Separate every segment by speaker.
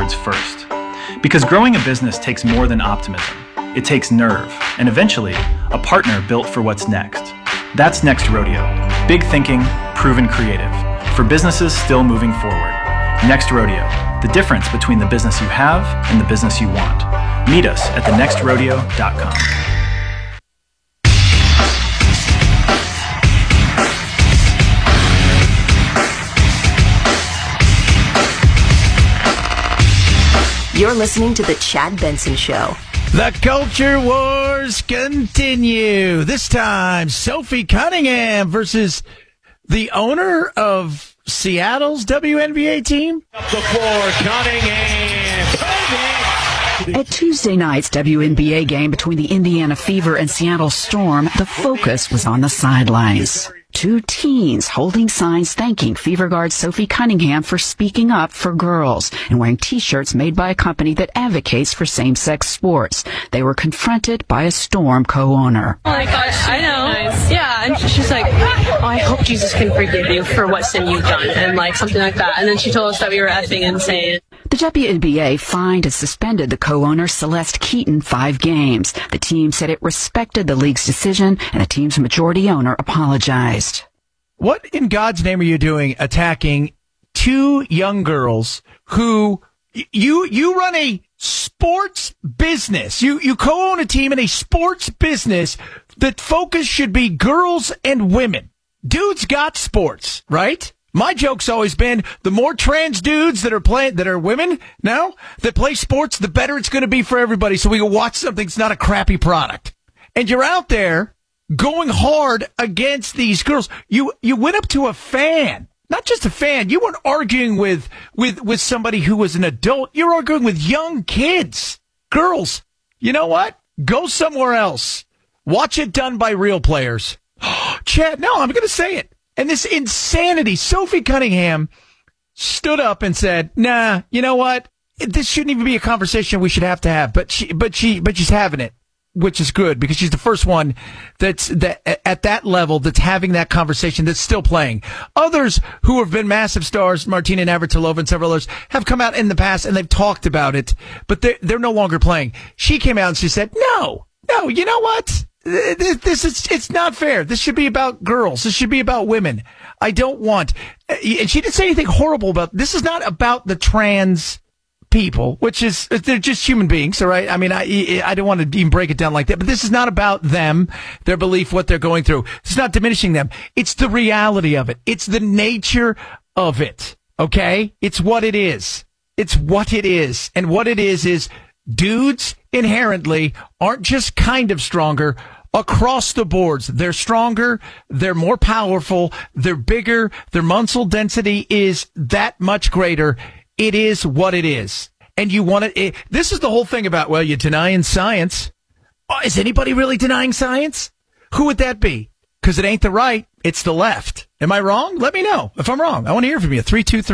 Speaker 1: forwards first. Because growing a business takes more than optimism. It takes nerve, and eventually, a partner built for what's next. That's Next Rodeo. Big thinking, proven creative. For businesses still moving forward. Next Rodeo. The difference between the business you have and the business you want. Meet us at thenextrodeo.com.
Speaker 2: You're listening to The Chad Benson Show.
Speaker 3: The Culture Wars continue. This time, Sophie Cunningham versus the owner of Seattle's WNBA team.
Speaker 4: Up the floor, Cunningham.
Speaker 5: At Tuesday night's WNBA game between the Indiana Fever and Seattle Storm, the focus was on the sidelines. Two teens holding signs thanking Fever guard Sophie Cunningham for speaking up for girls and wearing T-shirts made by a company that advocates for same-sex sports. They were confronted by a Storm co-owner.
Speaker 6: Oh my gosh, I know. Nice. Yeah, and she's like, oh, I hope Jesus can forgive you for what sin you've done, and like something like that. And then she told us that we were effing insane.
Speaker 5: The WNBA fined and suspended the co-owner Celeste Keaton 5 games. The team said it respected the league's decision, and the team's majority owner apologized.
Speaker 3: What in God's name are you doing attacking two young girls who you run a sports business? You co-own a team in a sports business. The focus should be girls and women. Dudes got sports, right? My joke's always been the more trans dudes that are women now that play sports, the better it's going to be for everybody. So we can watch something that's not a crappy product. And you're out there going hard against these girls. You went up to a fan, not just a fan. You weren't arguing with somebody who was an adult. You're arguing with young kids, girls. You know what? Go somewhere else. Watch it done by real players. Chad, no, I'm going to say it. And this insanity, Sophie Cunningham stood up and said, nah, you know what? This shouldn't even be a conversation we should have to have. But she's having it, which is good because she's the first one that's at that level that's having that conversation that's still playing. Others who have been massive stars, Martina Navratilova and several others, have come out in the past and they've talked about it, but they're no longer playing. She came out and she said, no, you know what? It's not fair. This should be about girls. This should be about women. I don't want, and she didn't say anything horrible about, this is not about the trans people, which is, they're just human beings, all right? I mean, I don't want to even break it down like that, but this is not about them, their belief, what they're going through. It's not diminishing them. It's the reality of it. It's the nature of it, okay? It's what it is. It's what it is. And what it is dudes inherently aren't just kind of stronger. Across the boards, they're stronger, they're more powerful, they're bigger, their muscle density is that much greater. It is what it is. And you want it. This is the whole thing about, well, you're denying science. Oh, is anybody really denying science? Who would that be? Because it ain't the right, it's the left. Am I wrong? Let me know if I'm wrong. I want to hear from you.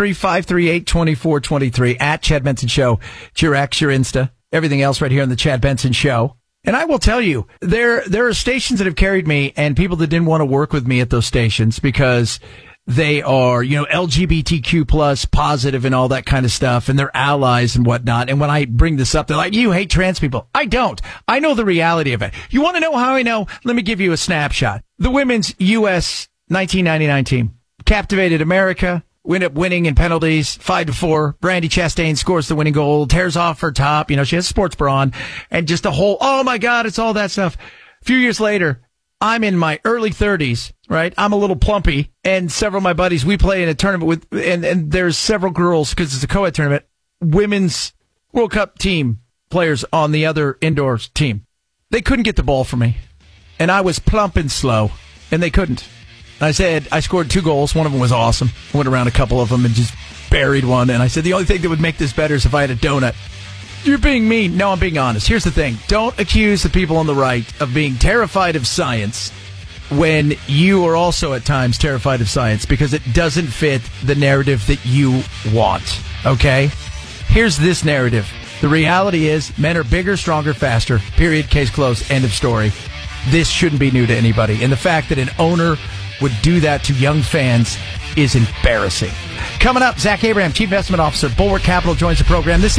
Speaker 3: 323-538-2423 at Chad Benson Show. It's your X, your Insta, everything else right here on the Chad Benson Show. And I will tell you, there are stations that have carried me and people that didn't want to work with me at those stations because they are, LGBTQ plus positive and all that kind of stuff and they're allies and whatnot. And when I bring this up, they're like, you hate trans people. I don't. I know the reality of it. You want to know how I know? Let me give you a snapshot. The women's U.S. 1999 team captivated America. End up winning in penalties, 5-4. Brandi Chastain scores the winning goal, tears off her top. She has a sports bra on, and just a whole, oh my God, it's all that stuff. A few years later, I'm in my early 30s, right? I'm a little plumpy, and several of my buddies, we play in a tournament with, and there's several girls, because it's a co-ed tournament, women's World Cup team players on the other indoors team. They couldn't get the ball from me, and I was plump and slow, and they couldn't. I said, I scored 2 goals. One of them was awesome. I went around a couple of them and just buried one. And I said, the only thing that would make this better is if I had a donut. You're being mean. No, I'm being honest. Here's the thing. Don't accuse the people on the right of being terrified of science when you are also at times terrified of science because it doesn't fit the narrative that you want. Okay? Here's this narrative. The reality is men are bigger, stronger, faster. Period. Case closed. End of story. This shouldn't be new to anybody. And the fact that an owner would do that to young fans is embarrassing. Coming up, Zach Abraham, Chief Investment Officer, Bulwark Capital, joins the program. This